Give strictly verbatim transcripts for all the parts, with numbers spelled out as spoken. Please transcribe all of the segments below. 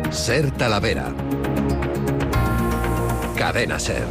Ser Talavera. Cadena Ser.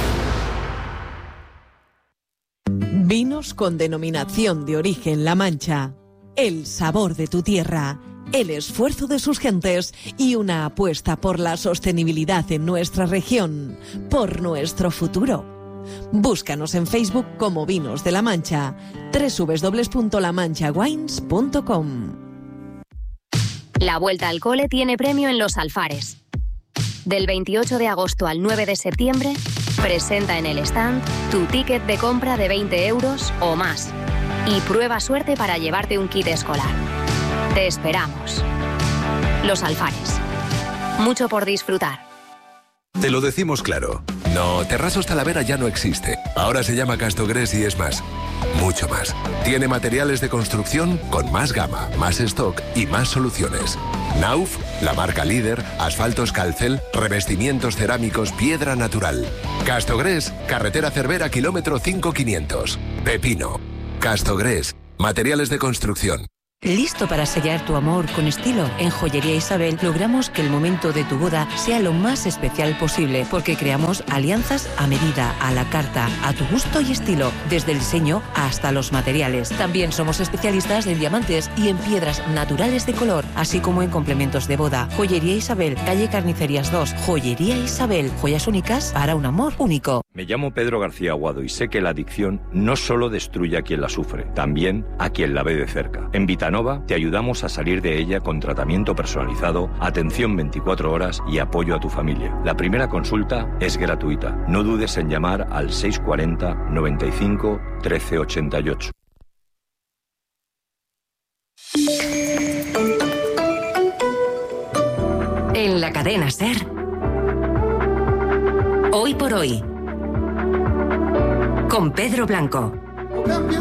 Vinos con denominación de origen La Mancha. El sabor de tu tierra, el esfuerzo de sus gentes y una apuesta por la sostenibilidad en nuestra región, por nuestro futuro. Búscanos en Facebook como Vinos de La Mancha, doble u doble u doble u punto la mancha wines punto com. La vuelta al cole tiene premio en Los Alfares. Del veintiocho de agosto al nueve de septiembre, presenta en el stand tu ticket de compra de veinte euros o más y prueba suerte para llevarte un kit escolar. Te esperamos. Los Alfares. Mucho por disfrutar. Te lo decimos claro. No, Terrazos Talavera ya no existe. Ahora se llama Castogres y es más. Mucho más. Tiene materiales de construcción con más gama, más stock y más soluciones. Nauf, la marca líder, asfaltos Calcel, revestimientos cerámicos Piedra Natural. Castogres, carretera Cervera, kilómetro cinco mil quinientos. Pepino. Castogres, materiales de construcción. ¿Listo para sellar tu amor con estilo? En Joyería Isabel logramos que el momento de tu boda sea lo más especial posible, porque creamos alianzas a medida, a la carta, a tu gusto y estilo, desde el diseño hasta los materiales. También somos especialistas en diamantes y en piedras naturales de color, así como en complementos de boda. Joyería Isabel, calle Carnicerías dos. Joyería Isabel, joyas únicas para un amor único. Me llamo Pedro García Aguado y sé que la adicción no solo destruye a quien la sufre, también a quien la ve de cerca. En Vitanova te ayudamos a salir de ella con tratamiento personalizado, atención veinticuatro horas y apoyo a tu familia. La primera consulta es gratuita. No dudes en llamar al seis cuatro cero, noventa y cinco, trece ochenta y ocho. En la cadena SER. Hoy por hoy. Con Pedro Blanco.